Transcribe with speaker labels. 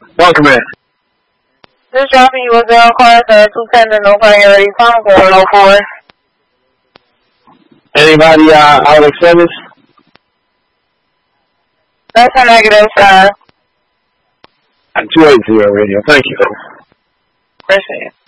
Speaker 1: Welcome in.
Speaker 2: This dropping you a girl class at 210 no priority phone call 104.
Speaker 1: Anybody out of service?
Speaker 2: That's a negative sign.
Speaker 1: 280 radio. Thank you.
Speaker 2: Appreciate it.